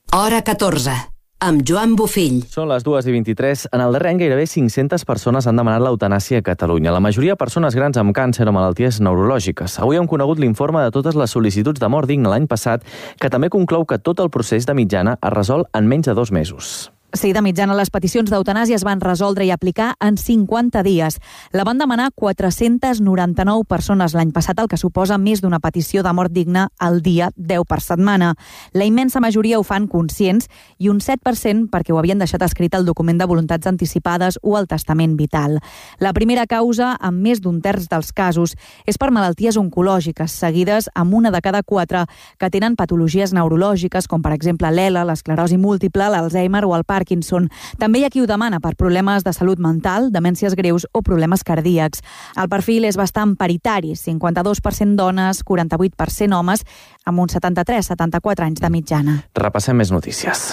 Hora 14, amb Joan Bofill. Són les 2:23. En el darrer any, gairebé 500 persones han demanat l'eutanàsia a Catalunya. La majoria persones grans amb càncer o malalties neurològiques. Avui hem conegut l'informe de totes les sol·licituds de mort digna l'any passat, que també conclou que tot el procés de mitjana es resol en menys de 2 mesos. Sí, de mitjana, les peticions d'eutanàsia es van resoldre i aplicar en 50 dies. La van demanar 499 persones l'any passat, el que suposa més d'una petició de mort digna al dia, 10 per setmana. La immensa majoria ho fan conscients i un 7% perquè ho havien deixat escrit al document de voluntats anticipades o al testament vital. La primera causa, amb més d'un terç dels casos, és per malalties oncològiques, seguides amb una de cada 4 que tenen patologies neurològiques, com per exemple l'ELA, l'esclerosi múltiple, l'Alzheimer o el Parkinson. També hi ha qui ho demana per problemes de salut mental, demències greus o problemes cardíacs. El perfil és bastant paritari, 52% dones, 48% homes, amb uns 73-74 anys de mitjana. Repassem més notícies.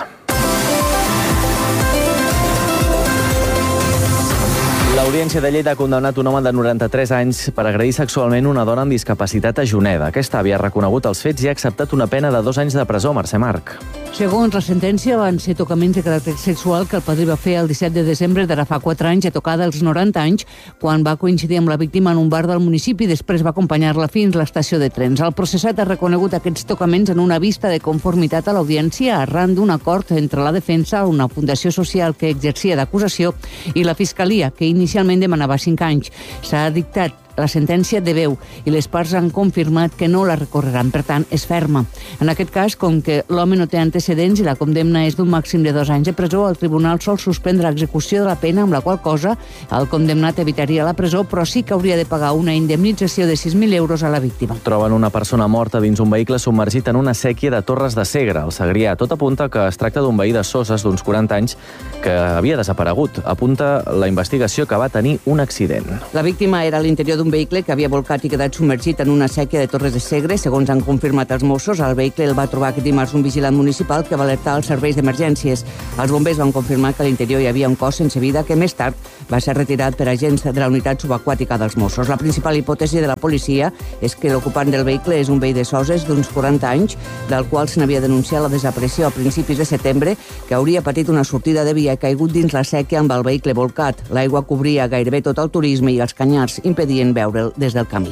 L'Audiència de Lleida ha condemnat un home de 93 anys per agredir sexualment una dona amb discapacitat a Juneda. Aquest avi ha reconegut els fets i ha acceptat una pena de 2 anys de presó. Mercè Marc. Segons la sentència, van ser tocaments de caràcter sexual que el padrí va fer el 17 de desembre d'ara fa 4 anys, a tocar dels 90 anys, quan va coincidir amb la víctima en un bar del municipi i després va acompanyar-la fins a l'estació de trens. El processat ha reconegut aquests tocaments en una vista de conformitat a l'audiència arran d'un acord entre la defensa, una fundació social que exercia d'acusació, i la Fiscalia, que inicialment demanava 5 anys. S'ha dictat la sentència de veu i les parts han confirmat que no la recorreran, per tant, és ferma. En aquest cas, com que l'home no té antecedents i la condemna és d'un màxim de 2 anys de presó, el tribunal sol suspendre l'execució de la pena, amb la qual cosa el condemnat evitaria la presó, però sí que hauria de pagar una indemnització de 6.000 euros a la víctima. Troben una persona morta dins un vehicle submergit en una sèquia de Torres de Segre, al Segrià. Tot apunta que es tracta d'un veí de Soses d'uns 40 anys que havia desaparegut. Apunta la investigació que va tenir un accident. La víctima era a l'interior d'un vehicle que havia volcat i quedat submergit en una sèquia de Torres de Segre. Segons han confirmat els Mossos, el vehicle el va trobar aquest dimarts un vigilant municipal que va alertar els serveis d'emergències. Els bombers van confirmar que a l'interior hi havia un cos sense vida que més tard va ser retirat per agents de la unitat subaquàtica dels Mossos. La principal hipòtesi de la policia és que l'ocupant del vehicle és un veí de Soses d'uns 40 anys, del qual se n'havia denunciat la desaparició a principis de setembre, que hauria patit una sortida de via i caigut dins la sèquia amb el vehicle volcat. L'aigua cobria gairebé tot el turisme i els canyars impedien veure'l des del camí.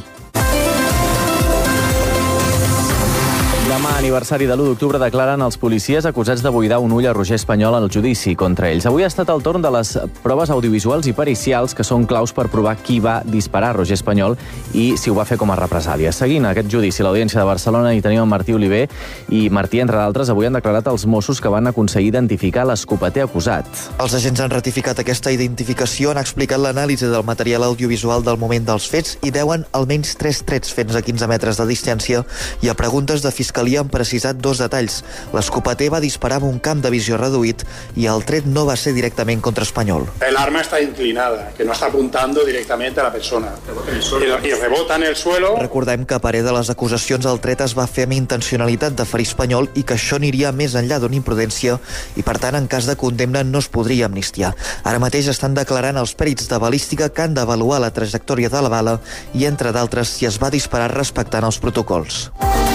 Demà, aniversari de l'1 d'octubre, declaren els policies acusats de buidar un ull a Roger Espanyol en el judici contra ells. Avui ha estat el torn de les proves audiovisuals i pericials, que són claus per provar qui va disparar a Roger Espanyol i si ho va fer com a represàlia. Seguint aquest judici, l'Audiència de Barcelona hi tenim en Martí Oliver i Martí, entre d'altres, avui han declarat els Mossos que van aconseguir identificar l'escopeter acusat. Els agents han ratificat aquesta identificació, han explicat l'anàlisi del material audiovisual del moment dels fets i veuen almenys 3 trets fets a 15 metres de distància i a preguntes de fiscalia han precisat 2 detalls. L'escopeter va disparar amb un camp de visió reduït i el tret no va ser directament contra Espanyol. El arma está inclinada, que no está apuntando directamente a la persona. Y rebota en el suelo. Recordem que a parer de les acusacions el tret es va fer amb intencionalitat de ferir Espanyol i que això aniria més enllà d'una imprudència i, per tant, en cas de condemna no es podria amnistiar. Ara mateix estan declarant els perits de balística que han d'avaluar la trajectòria de la bala i, entre d'altres, si es va disparar respectant els protocols.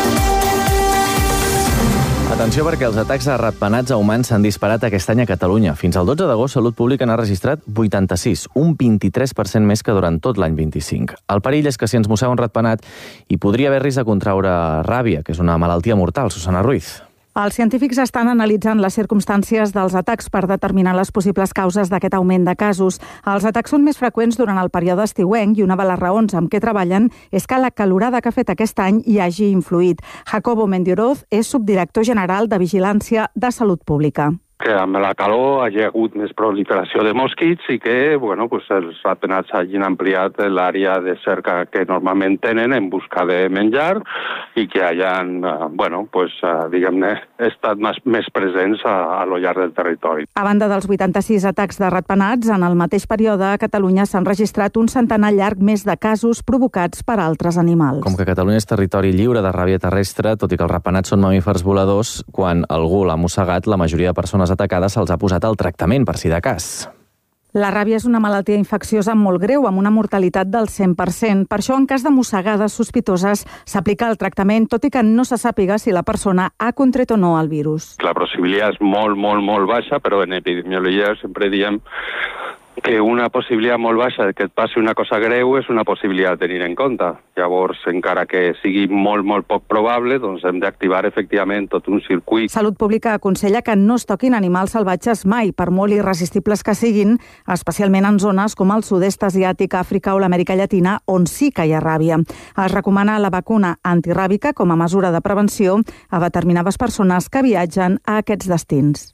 Atenció, perquè els atacs a ratpenats a humans s'han disparat aquest any a Catalunya. Fins al 12 d'agost, Salut Pública n'ha registrat 86, un 23% més que durant tot l'any 25. El perill és que si ens mossega un ratpenat hi podria haver risc de contraure ràbia, que és una malaltia mortal. Susana Ruiz. Els científics estan analitzant les circumstàncies dels atacs per determinar les possibles causes d'aquest augment de casos. Els atacs són més freqüents durant el període estiuenc i una de les raons amb què treballen és que la calorada que ha fet aquest any hi hagi influït. Jacobo Mendioroz és subdirector general de Vigilància de Salut Pública. Que amb la calor hi ha hagut més proliferació de mosquits i que els ratpenats hagin ampliat l'àrea de cerca que normalment tenen en busca de menjar i que hayan, diguem-ne, estat més presents a lo llarg del territori. A banda dels 86 atacs de ratpenats, en el mateix període a Catalunya s'han registrat un centenar llarg més de casos provocats per altres animals. Com que Catalunya és territori lliure de ràbia terrestre, tot i que els ratpenats són mamífers voladors, quan algú l'ha mossegat, la majoria de persones atacades se'ls ha posat el tractament, per si de cas. La ràbia és una malaltia infecciosa molt greu, amb una mortalitat del 100%. Per això, en cas de mossegades sospitoses, s'aplica el tractament, tot i que no se sàpiga si la persona ha contret o no el virus. La possibilitat és molt baixa, però en epidemiologia sempre diem que una possibilitat molt baixa de que et passi una cosa greu és una possibilitat a tenir en compte. Llavors, encara que sigui molt poc probable, doncs hem d'activar efectivament tot un circuit. Salut Pública aconsella que no es toquin animals salvatges mai, per molt irresistibles que siguin, especialment en zones com el sud-est asiàtic, Àfrica o l'Amèrica Llatina, on sí que hi ha ràbia. Es recomana la vacuna antiràbica com a mesura de prevenció a determinades persones que viatgen a aquests destins.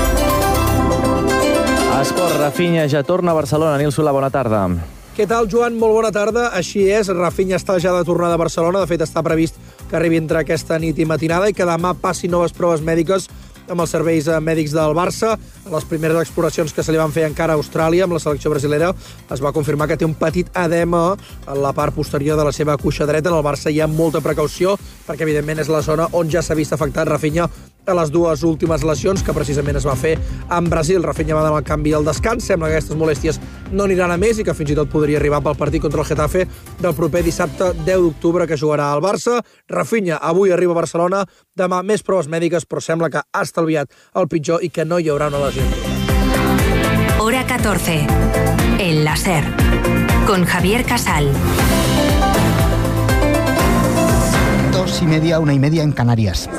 Esport, Rafinha ja torna a Barcelona. Nil Solà, bona tarda. Què tal, Joan? Molt bona tarda. Així és, Rafinha està ja de tornada a Barcelona. De fet, està previst que arribi entre aquesta nit i matinada i que demà passi noves proves mèdiques amb els serveis mèdics del Barça. En les primeres exploracions que se li van fer encara a Austràlia amb la selecció brasilera es va confirmar que té un petit edema en la part posterior de la seva cuixa dreta. En el Barça hi ha molta precaució perquè, evidentment, és la zona on ja s'ha vist afectat Rafinha a les dues últimes lesions que precisament es va fer en Brasil. Rafinha va demanar el canvi al descans. Sembla que aquestes molèsties no aniran a més i que fins i tot podria arribar pel partit contra el Getafe del proper dissabte 10 d'octubre que jugarà al Barça. Rafinha avui arriba a Barcelona, demà més proves mèdiques, però sembla que ha estalviat el pitjor i que no hi haurà una lesió. Hora 14. El láser. Con Javier Casal. 2:30, 1:30 en Canarias.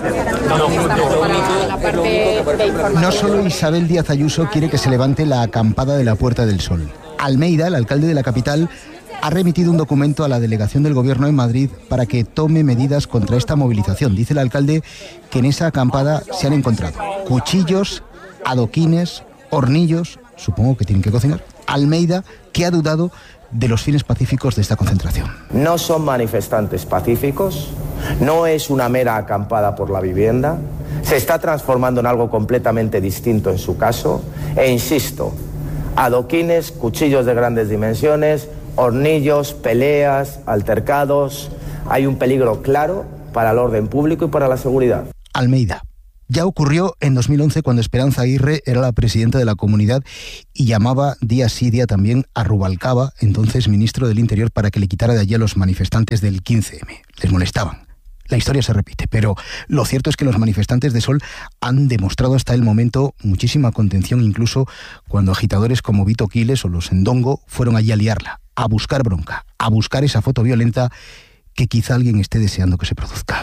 No solo Isabel Díaz Ayuso quiere que se levante la acampada de la Puerta del Sol. Almeida, el alcalde de la capital, ha remitido un documento a la delegación del Gobierno en Madrid para que tome medidas contra esta movilización. Dice el alcalde que en esa acampada se han encontrado cuchillos, adoquines, hornillos, supongo que tienen que cocinar. Almeida, que ha dudado de los fines pacíficos de esta concentración. No son manifestantes pacíficos, no es una mera acampada por la vivienda, se está transformando en algo completamente distinto en su caso, e insisto, adoquines, cuchillos de grandes dimensiones, hornillos, peleas, altercados, hay un peligro claro para el orden público y para la seguridad. Almeida. Ya ocurrió en 2011 cuando Esperanza Aguirre era la presidenta de la comunidad y llamaba día sí día también a Rubalcaba, entonces ministro del Interior, para que le quitara de allí a los manifestantes del 15M. Les molestaban. La historia se repite, pero lo cierto es que los manifestantes de Sol han demostrado hasta el momento muchísima contención, incluso cuando agitadores como Vito Quiles o los Ndongo fueron allí a liarla, a buscar bronca, a buscar esa foto violenta que quizá alguien esté deseando que se produzca.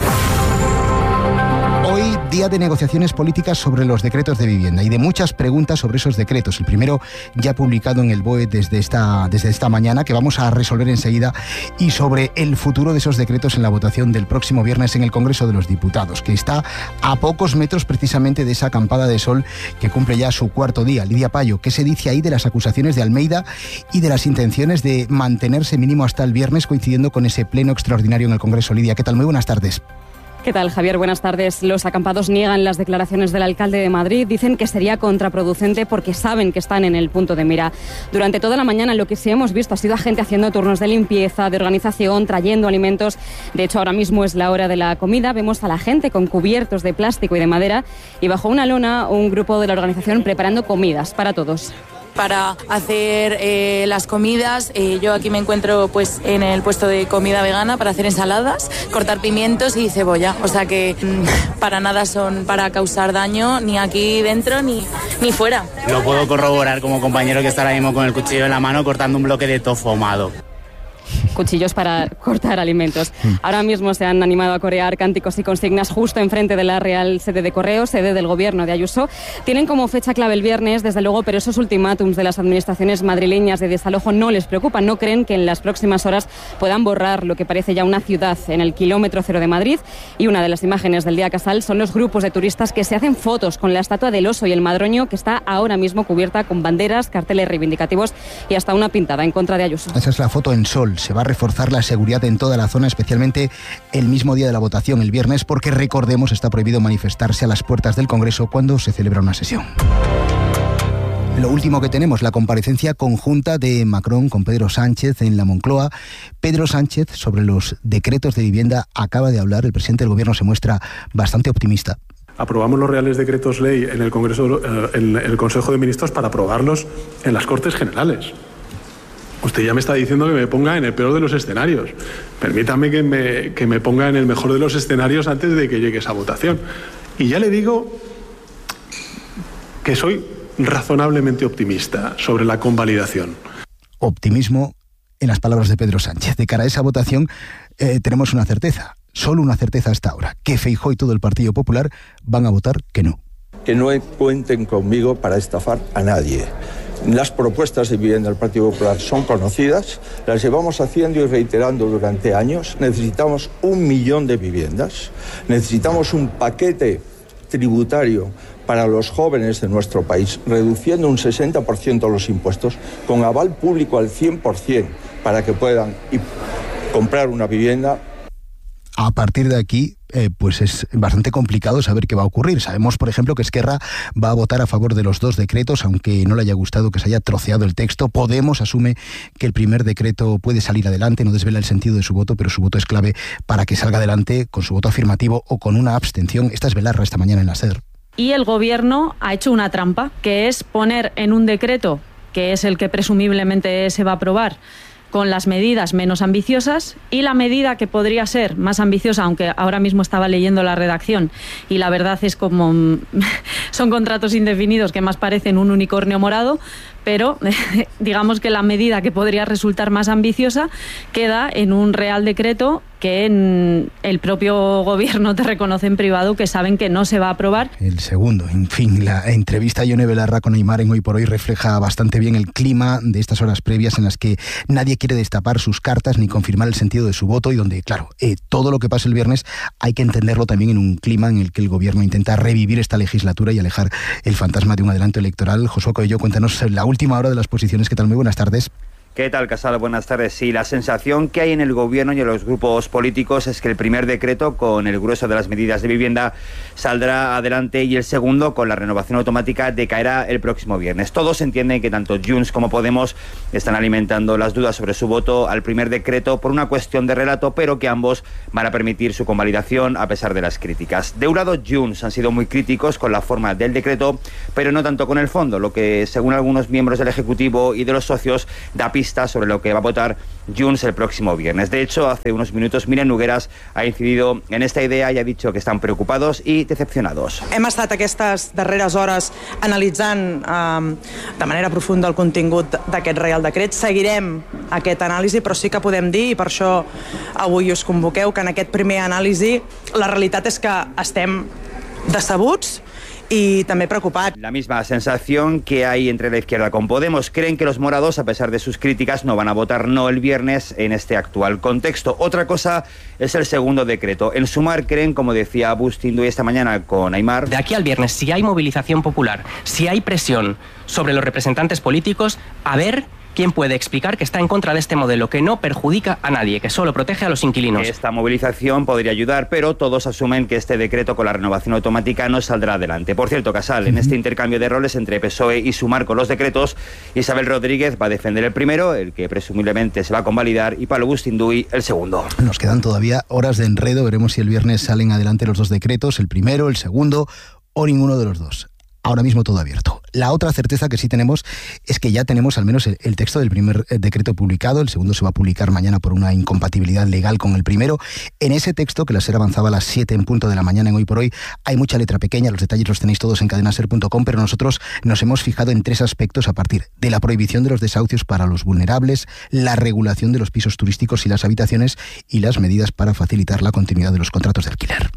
Hoy, día de negociaciones políticas sobre los decretos de vivienda y de muchas preguntas sobre esos decretos. El primero ya publicado en el BOE desde esta mañana, que vamos a resolver enseguida, y sobre el futuro de esos decretos en la votación del próximo viernes en el Congreso de los Diputados, que está a pocos metros precisamente de esa acampada de Sol que cumple ya su cuarto día. Lidia Payo, ¿qué se dice ahí de las acusaciones de Almeida y de las intenciones de mantenerse mínimo hasta el viernes, coincidiendo con ese pleno extraordinario en el Congreso? Lidia, ¿qué tal? Muy buenas tardes. ¿Qué tal, Javier? Buenas tardes. Los acampados niegan las declaraciones del alcalde de Madrid. Dicen que sería contraproducente porque saben que están en el punto de mira. Durante toda la mañana lo que sí hemos visto ha sido a gente haciendo turnos de limpieza, de organización, trayendo alimentos. De hecho, ahora mismo es la hora de la comida. Vemos a la gente con cubiertos de plástico y de madera y bajo una lona un grupo de la organización preparando comidas para todos. Para hacer las comidas. Yo aquí me encuentro pues en el puesto de comida vegana para hacer ensaladas, cortar pimientos y cebolla. O sea que para nada son para causar daño ni aquí dentro ni fuera. Lo puedo corroborar como compañero que está ahora mismo con el cuchillo en la mano cortando un bloque de tofu ahumado. Cuchillos para cortar alimentos. Ahora mismo se han animado a corear cánticos y consignas justo enfrente de la Real Sede de Correos, sede del Gobierno de Ayuso. Tienen como fecha clave el viernes, desde luego, pero esos ultimátums de las administraciones madrileñas de desalojo no les preocupan. No creen que en las próximas horas puedan borrar lo que parece ya una ciudad en el kilómetro cero de Madrid. Y una de las imágenes del día Casal son los grupos de turistas que se hacen fotos con la estatua del oso y el madroño, que está ahora mismo cubierta con banderas, carteles reivindicativos y hasta una pintada en contra de Ayuso. Esa es la foto en Sol. Se va a reforzar la seguridad en toda la zona, especialmente el mismo día de la votación, el viernes, porque recordemos está prohibido manifestarse a las puertas del Congreso cuando se celebra una sesión. Lo último que tenemos, la comparecencia conjunta de Macron con Pedro Sánchez en la Moncloa. Pedro Sánchez, sobre los decretos de vivienda, acaba de hablar. El presidente del Gobierno se muestra bastante optimista. aprobamos los Reales Decretos Ley en el Congreso, en el Consejo de Ministros para aprobarlos en las Cortes Generales. Usted ya me está diciendo que me ponga en el peor de los escenarios. Permítame que me ponga en el mejor de los escenarios antes de que llegue esa votación. Y ya le digo que soy razonablemente optimista sobre la convalidación. Optimismo en las palabras de Pedro Sánchez. De cara a esa votación tenemos una certeza, solo una certeza hasta ahora, que Feijóo y todo el Partido Popular van a votar que no. Que no cuenten conmigo para estafar a nadie. Las propuestas de vivienda del Partido Popular son conocidas, las llevamos haciendo y reiterando durante años. Necesitamos 1 millón de viviendas, necesitamos un paquete tributario para los jóvenes de nuestro país, reduciendo un 60% los impuestos, con aval público al 100% para que puedan comprar una vivienda. A partir de aquí, pues es bastante complicado saber qué va a ocurrir. Sabemos, por ejemplo, que Esquerra va a votar a favor de los 2 decretos, aunque no le haya gustado que se haya troceado el texto. Podemos asume que el primer decreto puede salir adelante, no desvela el sentido de su voto, pero su voto es clave para que salga adelante con su voto afirmativo o con una abstención. Esta es Belarra esta mañana en la SER. Y el Gobierno ha hecho una trampa, que es poner en un decreto, que es el que presumiblemente se va a aprobar, con las medidas menos ambiciosas, y la medida que podría ser más ambiciosa, aunque ahora mismo estaba leyendo la redacción y la verdad es como son contratos indefinidos que más parecen un unicornio morado, pero digamos que la medida que podría resultar más ambiciosa queda en un Real Decreto que en el propio Gobierno te reconoce en privado que saben que no se va a aprobar. El segundo, en fin, la entrevista a Ione Belarra con Aimar en Hoy por Hoy refleja bastante bien el clima de estas horas previas en las que nadie quiere destapar sus cartas ni confirmar el sentido de su voto y donde, claro, todo lo que pase el viernes hay que entenderlo también en un clima en el que el Gobierno intenta revivir esta legislatura y alejar el fantasma de un adelanto electoral. Josué Coello, cuéntanos la última hora de las posiciones. ¿Qué tal? Muy buenas tardes. ¿Qué tal, Casal? Buenas tardes. Sí, la sensación que hay en el Gobierno y en los grupos políticos es que el primer decreto, con el grueso de las medidas de vivienda, saldrá adelante y el segundo, con la renovación automática, decaerá el próximo viernes. Todos entienden que tanto Junts como Podemos están alimentando las dudas sobre su voto al primer decreto por una cuestión de relato, pero que ambos van a permitir su convalidación a pesar de las críticas. De un lado, Junts han sido muy críticos con la forma del decreto, pero no tanto con el fondo, lo que, según algunos miembros del Ejecutivo y de los socios, da pistas sobre lo que va a votar Junts el próximo viernes. De hecho, hace unos minutos Míriam Nogueras ha incidido en esta idea y ha dicho que están preocupados y decepcionados. Hem estat aquestes darreres hores analitzant de manera profunda el contingut d'aquest Real Decret. Seguirem aquest anàlisi, però sí que podem dir, i per això avui us convoqueu, que en aquest primer anàlisi la realitat és que estem decebuts y también preocupado. La misma sensación que hay entre la izquierda con Podemos. Creen que los morados, a pesar de sus críticas, no van a votar no el viernes en este actual contexto. Otra cosa es el segundo decreto. En Sumar creen, como decía Bustinduy esta mañana con Aimar, de aquí al viernes, si hay movilización popular, si hay presión sobre los representantes políticos, a ver ¿quién puede explicar que está en contra de este modelo que no perjudica a nadie, que solo protege a los inquilinos? Esta movilización podría ayudar, pero todos asumen que este decreto con la renovación automática no saldrá adelante. Por cierto, Casal, en este intercambio de roles entre PSOE y Sumar con los decretos, Isabel Rodríguez va a defender el primero, el que presumiblemente se va a convalidar, y Pablo Bustinduy el segundo. Nos quedan todavía horas de enredo, veremos si el viernes salen adelante los 2 decretos, el primero, el segundo o ninguno de los 2. Ahora mismo todo abierto. La otra certeza que sí tenemos es que ya tenemos al menos el texto del primer decreto publicado. El segundo se va a publicar mañana por una incompatibilidad legal con el primero. En ese texto, que la SER avanzaba a las 7 en punto de la mañana en Hoy por Hoy, hay mucha letra pequeña, los detalles los tenéis todos en cadenaser.com, pero nosotros nos hemos fijado en 3 aspectos a partir de la prohibición de los desahucios para los vulnerables, la regulación de los pisos turísticos y las habitaciones y las medidas para facilitar la continuidad de los contratos de alquiler.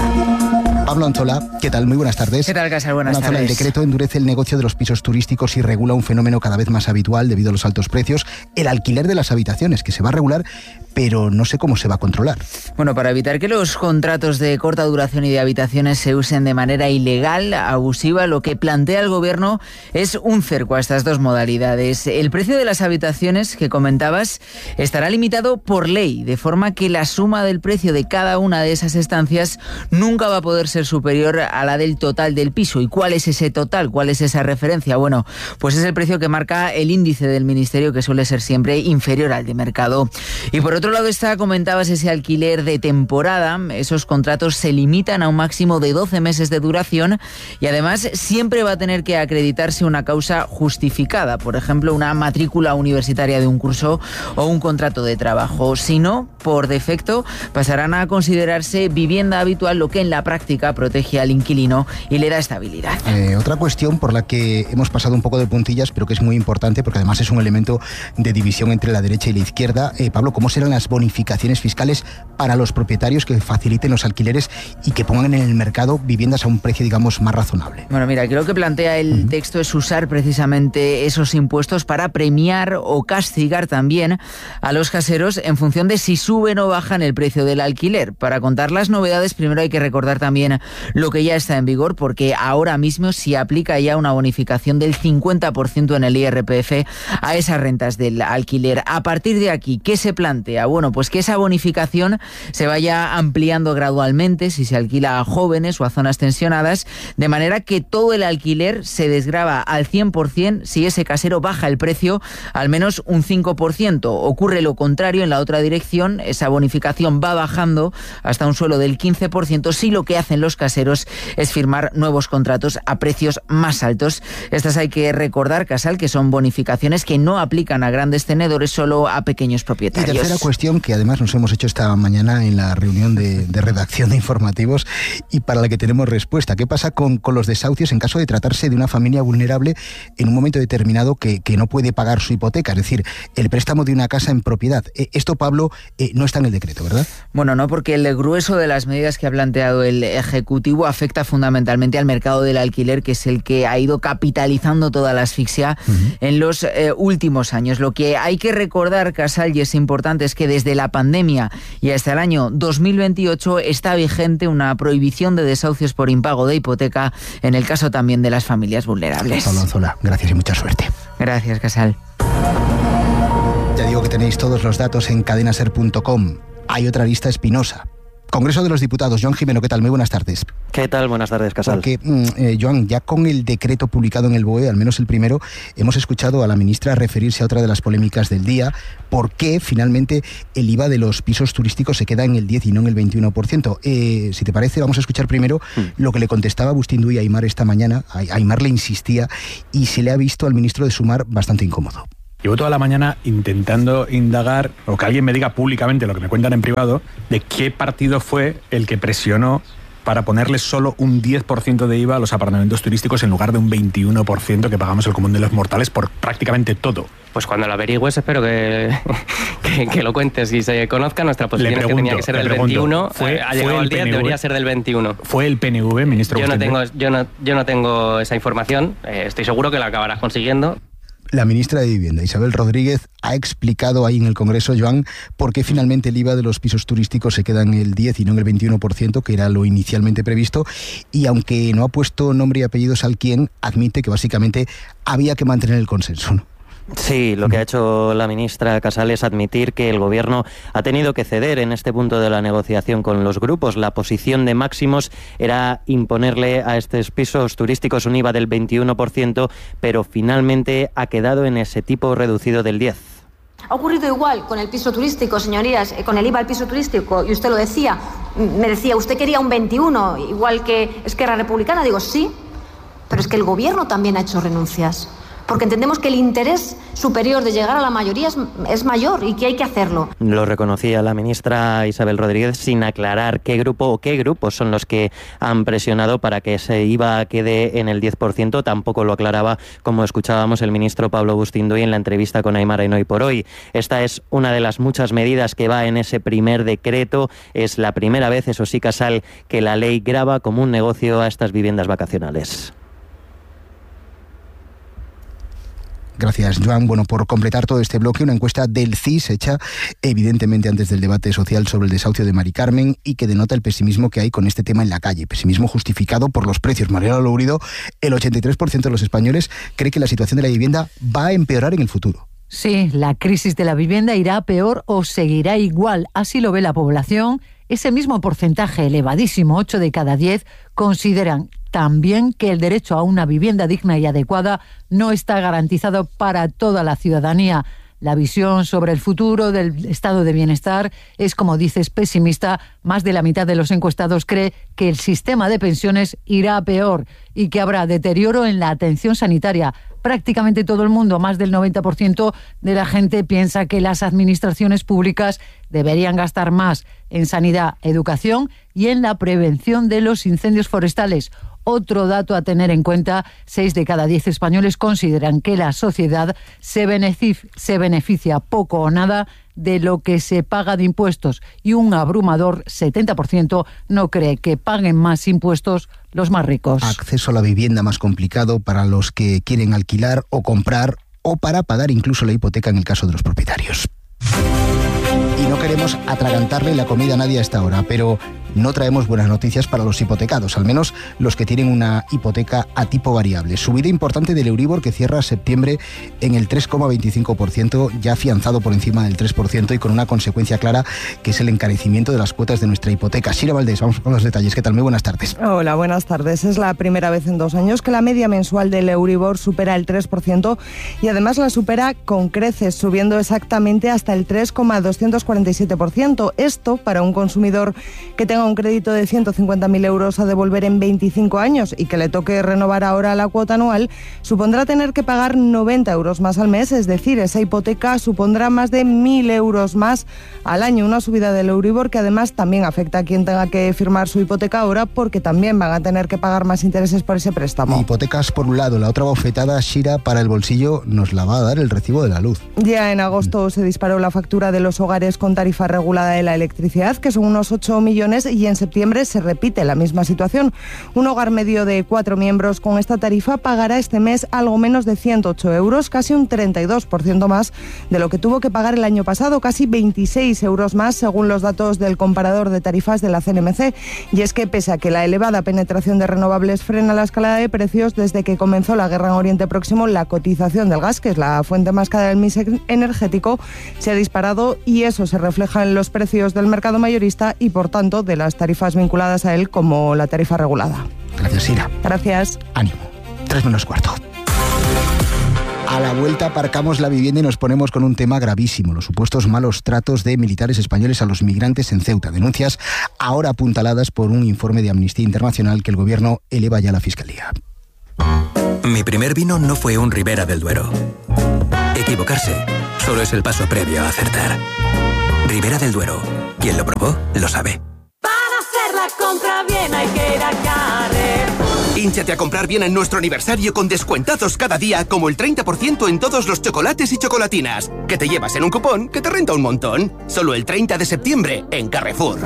Pablo Anzola, ¿qué tal? Muy buenas tardes. ¿Qué tal, Casal? Buenas Anzola, tardes. El decreto endurece el negocio de los pisos turísticos y regula un fenómeno cada vez más habitual debido a los altos precios, el alquiler de las habitaciones, que se va a regular, pero no sé cómo se va a controlar. Bueno, para evitar que los contratos de corta duración y de habitaciones se usen de manera ilegal, abusiva, lo que plantea el Gobierno es un cerco a estas 2 modalidades. El precio de las habitaciones que comentabas estará limitado por ley, de forma que la suma del precio de cada una de esas estancias nunca va a poder ser superior a la del total del piso. ¿Y cuál es ese total? ¿Cuál es esa referencia? Bueno, pues es el precio que marca el índice del Ministerio, que suele ser siempre inferior al de mercado. Y por otro lado comentabas ese alquiler de temporada. Esos contratos se limitan a un máximo de 12 meses de duración y además siempre va a tener que acreditarse una causa justificada, por ejemplo, una matrícula universitaria de un curso o un contrato de trabajo. Si no, por defecto, pasarán a considerarse vivienda habitual, lo que en la práctica protege al inquilino y le da estabilidad. Otra cuestión por la que hemos pasado un poco de puntillas, pero que es muy importante porque además es un elemento de división entre la derecha y la izquierda. Pablo, ¿cómo serán las bonificaciones fiscales para los propietarios que faciliten los alquileres y que pongan en el mercado viviendas a un precio, digamos, más razonable? Bueno, mira, creo que plantea el texto es usar precisamente esos impuestos para premiar o castigar también a los caseros en función de si suben o bajan el precio del alquiler. Para contar las novedades, primero hay que recordar también lo que ya está en vigor, porque ahora mismo se aplica ya una bonificación del 50% en el IRPF a esas rentas del alquiler. A partir de aquí, ¿qué se plantea? Bueno, pues que esa bonificación se vaya ampliando gradualmente si se alquila a jóvenes o a zonas tensionadas, de manera que todo el alquiler se desgrava al 100% si ese casero baja el precio al menos un 5%. Ocurre lo contrario en la otra dirección, esa bonificación va bajando hasta un suelo del 15% si lo que hacen los caseros es firmar nuevos contratos a precios más altos. Estas hay que recordar, Casal, que son bonificaciones que no aplican a grandes tenedores, solo a pequeños propietarios. Y tercera cuestión que además nos hemos hecho esta mañana en la reunión de redacción de informativos y para la que tenemos respuesta. ¿Qué pasa con los desahucios en caso de tratarse de una familia vulnerable en un momento determinado que no puede pagar su hipoteca? Es decir, el préstamo de una casa en propiedad. Esto, Pablo, no está en el decreto, ¿verdad? Bueno, no, porque el grueso de las medidas que ha planteado el Ejecutivo afecta fundamentalmente al mercado del alquiler, que es el que ha ido capitalizando toda la asfixia en los últimos años. Lo que hay que recordar, Casal, y es importante, es que desde la pandemia y hasta el año 2028 está vigente una prohibición de desahucios por impago de hipoteca en el caso también de las familias vulnerables. Pablo Anzola, gracias y mucha suerte. Gracias, Casal. Ya digo que tenéis todos los datos en cadenaser.com. Hay otra lista espinosa. Congreso de los Diputados. Joan Jimeno, ¿qué tal? Muy buenas tardes. ¿Qué tal? Buenas tardes, Casal. Porque, Joan, ya con el decreto publicado en el BOE, al menos el primero, hemos escuchado a la ministra referirse a otra de las polémicas del día. ¿Por qué finalmente el IVA de los pisos turísticos se queda en el 10 y no en el 21%? Si te parece, vamos a escuchar primero lo que le contestaba Agustín Duy a Aimar esta mañana. Aimar le insistía y se le ha visto al ministro de Sumar bastante incómodo. Llevo toda la mañana intentando indagar, o que alguien me diga públicamente lo que me cuentan en privado, de qué partido fue el que presionó para ponerle solo un 10% de IVA a los apartamentos turísticos en lugar de un 21% que pagamos el común de los mortales por prácticamente todo. Pues cuando lo averigües espero que lo cuentes y se conozca. Nuestra posición es que tenía que ser del 21, ha llegado al 10, debería ser del 21. ¿Fue el PNV, ministro? Yo no tengo esa información, estoy seguro que la acabarás consiguiendo. La ministra de Vivienda, Isabel Rodríguez, ha explicado ahí en el Congreso, Joan, por qué finalmente el IVA de los pisos turísticos se queda en el 10 y no en el 21%, que era lo inicialmente previsto, y aunque no ha puesto nombre y apellidos al quién, admite que básicamente había que mantener el consenso, ¿no? Sí, lo que ha hecho la ministra Casal es admitir que el Gobierno ha tenido que ceder en este punto de la negociación con los grupos. La posición de máximos era imponerle a estos pisos turísticos un IVA del 21%, pero finalmente ha quedado en ese tipo reducido del 10%. Ha ocurrido igual con el piso turístico, señorías, con el IVA al piso turístico, y usted lo decía, me decía, usted quería un 21, igual que Esquerra Republicana. Digo, sí, pero es que el Gobierno también ha hecho renuncias. Porque entendemos que el interés superior de llegar a la mayoría es mayor y que hay que hacerlo. Lo reconocía la ministra Isabel Rodríguez sin aclarar qué grupo o qué grupos son los que han presionado para que ese IVA quede en el 10%. Tampoco lo aclaraba, como escuchábamos, el ministro Pablo Agustín Duy en la entrevista con Aimar en Hoy por Hoy. Esta es una de las muchas medidas que va en ese primer decreto. Es la primera vez, eso sí, Casal, que la ley grava como un negocio a estas viviendas vacacionales. Gracias, Joan. Bueno, por completar todo este bloque, una encuesta del CIS hecha evidentemente antes del debate social sobre el desahucio de Mari Carmen y que denota el pesimismo que hay con este tema en la calle. Pesimismo justificado por los precios. Mariano Lourido, el 83% de los españoles cree que la situación de la vivienda va a empeorar en el futuro. Sí, la crisis de la vivienda irá peor o seguirá igual. Así lo ve la población ese mismo porcentaje elevadísimo, 8 de cada 10, consideran también que el derecho a una vivienda digna y adecuada no está garantizado para toda la ciudadanía. La visión sobre el futuro del estado de bienestar es, como dices, pesimista. Más de la mitad de los encuestados cree que el sistema de pensiones irá a peor y que habrá deterioro en la atención sanitaria. Prácticamente todo el mundo, más del 90% de la gente, piensa que las administraciones públicas deberían gastar más en sanidad, educación y en la prevención de los incendios forestales. Otro dato a tener en cuenta, 6 de cada 10 españoles consideran que la sociedad se beneficia poco o nada de lo que se paga de impuestos y un abrumador 70% no cree que paguen más impuestos los más ricos. Acceso a la vivienda más complicado para los que quieren alquilar o comprar o para pagar incluso la hipoteca en el caso de los propietarios. Y no queremos atragantarle la comida a nadie a esta hora, pero no traemos buenas noticias para los hipotecados, al menos los que tienen una hipoteca a tipo variable. Subida importante del Euribor, que cierra septiembre en el 3,25%, ya afianzado por encima del 3% y con una consecuencia clara, que es el encarecimiento de las cuotas de nuestra hipoteca. Sira Valdés, vamos con los detalles. ¿Qué tal? Muy buenas tardes. Hola, buenas tardes. Es la primera vez en 2 años que la media mensual del Euribor supera el 3% y además la supera con creces, subiendo exactamente hasta el 3,247%. Esto para un consumidor que tenga un crédito de 150.000 euros a devolver en 25 años y que le toque renovar ahora la cuota anual, supondrá tener que pagar 90 euros más al mes, es decir, esa hipoteca supondrá más de 1.000 euros más al año, una subida del Euribor que además también afecta a quien tenga que firmar su hipoteca ahora, porque también van a tener que pagar más intereses por ese préstamo. Hipotecas por un lado, la otra bofetada, Shira, para el bolsillo nos la va a dar el recibo de la luz. Ya en agosto se disparó la factura de los hogares con tarifa regulada de la electricidad, que son unos 8 millones, y en septiembre se repite la misma situación. Un hogar medio de 4 miembros con esta tarifa pagará este mes algo menos de 108 euros, casi un 32% más de lo que tuvo que pagar el año pasado, casi 26 euros más según los datos del comparador de tarifas de la CNMC. Y es que pese a que la elevada penetración de renovables frena la escalada de precios, desde que comenzó la guerra en Oriente Próximo, la cotización del gas, que es la fuente más cara del mix energético, se ha disparado, y eso se refleja en los precios del mercado mayorista y por tanto de las tarifas vinculadas a él, como la tarifa regulada. Gracias, Sira. Gracias. Ánimo. 3:45. A la vuelta aparcamos la vivienda y nos ponemos con un tema gravísimo: los supuestos malos tratos de militares españoles a los migrantes en Ceuta. Denuncias ahora apuntaladas por un informe de Amnistía Internacional que el gobierno eleva ya a la Fiscalía. Mi primer vino no fue un Ribera del Duero. Equivocarse solo es el paso previo a acertar. Ribera del Duero. Quien lo probó, lo sabe. Para hacer la compra bien hay que ir a Carrefour. Hínchate a comprar bien en nuestro aniversario con descuentazos cada día, como el 30% en todos los chocolates y chocolatinas, que te llevas en un cupón que te renta un montón. Solo el 30 de septiembre en Carrefour.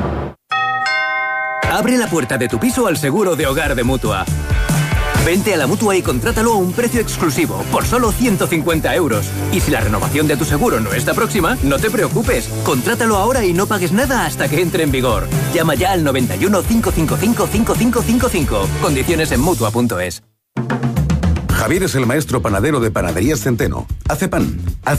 Abre la puerta de tu piso al seguro de hogar de Mutua. Vente a la Mutua y contrátalo a un precio exclusivo, por solo 150 euros. Y si la renovación de tu seguro no está próxima, no te preocupes. Contrátalo ahora y no pagues nada hasta que entre en vigor. Llama ya al 91 555 5555. Condiciones en Mutua.es. Javier es el maestro panadero de Panaderías Centeno. Hace pan, hace